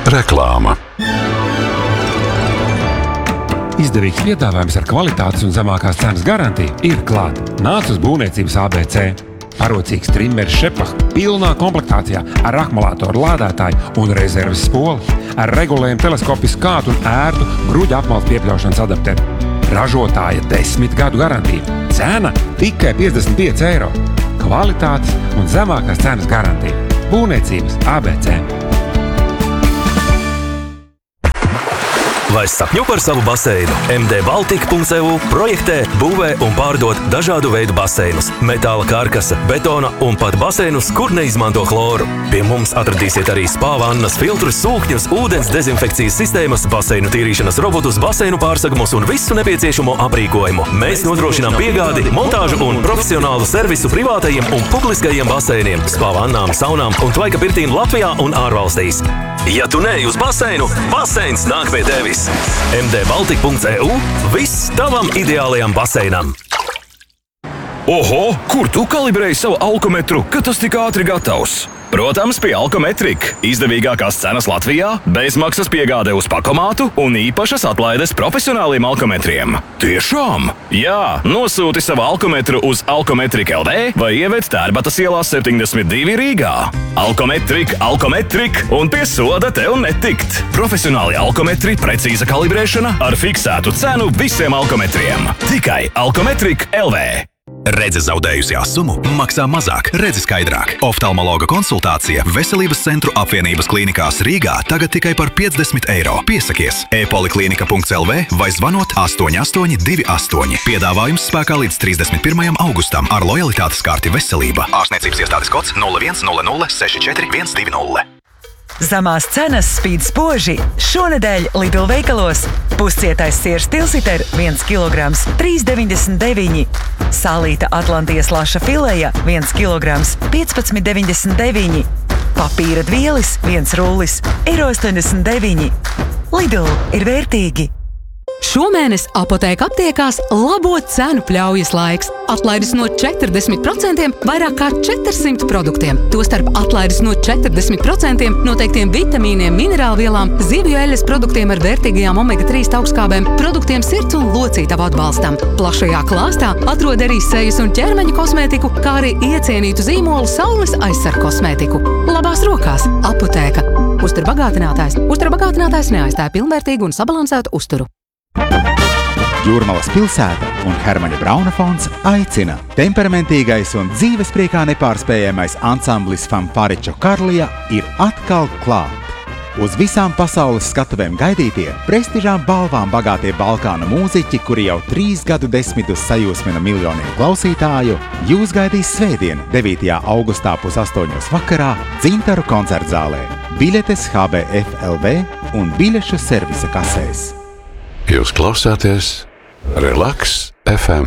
Reklāma. Izdevīgs piedāvājums ar kvalitātes un zemākās cenas garantiju ir klāt. Nāc uz Būvniecības ABC. Parocīgs trimmers Šepah pilnā komplektācijā ar akumulātoru lādētāju un rezerves spoli, ar regulējumu teleskopisku kātu un ērtu bruģa apmales piepļaušanas adapteru. Ražotāja 10 gadu garantija. Cena tikai 55 eiro. Kvalitātes un zemākās cenas garantija. Būvniecības ABC. Vai sapņo par savu baseinu? mdbaltika.eu projektē, būvē un pārdod dažādu veidu baseinus, metāla karkasa, betona un pat baseinus, kur neizmanto chloru. Pie mums atradīsiet arī spā vannas, filtrus, sūkņus, ūdens dezinfekcijas sistēmas, baseinu tīrīšanas robotus, baseinu pārsegumus un visu nepieciešamo aprīkojumu. Mēs nodrošinām piegādi, montāžu un profesionālu servisu privātajiem un publiskajiem baseiniem, spā vannām, saunām un tvaika pirtīm Latvijā un ārvalstīs. Ja tu neej uz baseinu, baseins nāk pie tevis. mdbaltika.eu viss tavam ideālajam baseinam. Oho, kur tu kalibrēji savu alkometru, ka tas tik ātri gatavs? Protams, pie Alkometrika. Izdevīgākās cenas Latvijā, bezmaksas piegāde uz pakomātu un īpašas atlaides profesionāliem alkometriem. Tiešām? Jā, nosūti savu alkometru uz Alkometrika LV vai ieved Tērbatas ielā 72 Rīgā. Alkometrika un pie soda tev netikt. Profesionāli alkometri, precīza kalibrēšana ar fiksētu cenu visiem alkometriem. Tikai Alkometrika LV. Redze zaudējusi asumu, maksā mazāk, redzi skaidrāk. Oftalmologa konsultācija Veselības centru apvienības klīnikās Rīgā tagad tikai par 50 eiro. Piesakies e-poliklinika.lv vai zvanot 8828. Piedāvājums spēkā līdz 31. augustam ar lojalitātes karti Veselība. Ārstniecības iestādes kods 0100 64 120. Zamās cenas spīd spoži šonedēļ Lidl veikalos. Puscietais siers tilsiter 1 kg 3,99. Salīta Atlantijas laša fileja 1 kg 15,99. Papīra dvielis 1 rullis €89. Lidl ir vērtīgi. Šomēnes Apoteka aptiekās labo cenu pļaujas laiks. Atlaides no 40% vairāk kā 400 produktiem. Tostarp atlaides no 40% noteiktiem vitamīniem, minerālvielām, zivju eļas produktiem ar vērtīgajām omega-3 augstskābēm, produktiem sirds un locītavu atbalstam. Plašajā klāstā atrod arī sejas un ķermeņa kosmētiku, kā arī iecienītu zīmolu saules aizsargu kosmētiku. Labās rokās Apoteka. Uzturbagātinātājs neaizstāja pilnvērtīgu un sabalansētu uzturu. Jūrmalas pilsēta un Hermaņa Brauna fonds aicina temperamentīgais un dzīvespriekā nepārspējamais ansamblis Fanfaričo Karlija ir atkal klāt. Uz visām pasaules skatuvēm gaidītie, prestižām balvām bagātie Balkānu mūziķi, kuri jau 3 gadu desmitus sajūsmina miljoniem klausītāju, jūs gaidīs svētdien, 9. augustā 7:30 vakarā Dzintaru koncertzālē. Biļetes HBF.LV un biļešu servisa kasēs. Jūs klausāties Relaks FM.